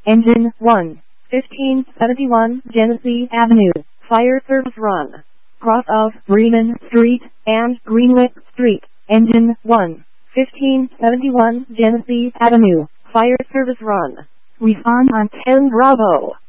Engine 1, 1571 Genesee Avenue, Fire Service Run. Cross of Bremen Street and Greenwich Street. Engine 1, 1571 Genesee Avenue, Fire Service Run. Refund on 10 Bravo.